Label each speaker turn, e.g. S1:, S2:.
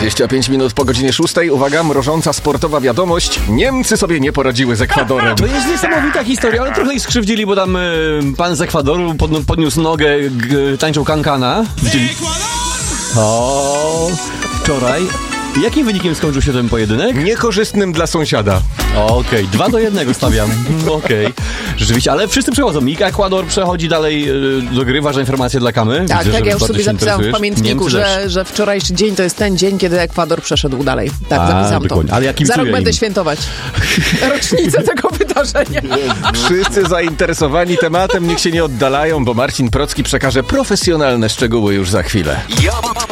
S1: 25 minut po godzinie 6. Uwaga, mrożąca sportowa wiadomość. Niemcy sobie nie poradziły z Ekwadorem.
S2: To jest niesamowita historia, ale trochę ich skrzywdzili, bo tam pan z Ekwadoru podniósł nogę, tańczył kankana. O, wczoraj. Jakim wynikiem skończył się ten pojedynek?
S1: Niekorzystnym dla sąsiada.
S2: Okej, 2-1 stawiam. Okej. Rzeczywiście, ale wszyscy przechodzą. Ekwador przechodzi dalej do gry. Ważna informacja dla Kamy.
S3: Tak,
S2: Widzę,
S3: tak,
S2: że
S3: ja już
S2: bardzo
S3: sobie
S2: się
S3: zapisałam w
S2: interesujesz.
S3: pamiętniku, że wczorajszy dzień to jest ten dzień, kiedy Ekwador przeszedł dalej. Tak, zapisałam
S2: dokładnie.
S3: to.
S2: Ale ja kibicuję
S3: Za rok będę
S2: im.
S3: świętować rocznicę tego wydarzenia.
S1: Wszyscy zainteresowani tematem niech się nie oddalają, bo Marcin Procki przekaże profesjonalne szczegóły już za chwilę.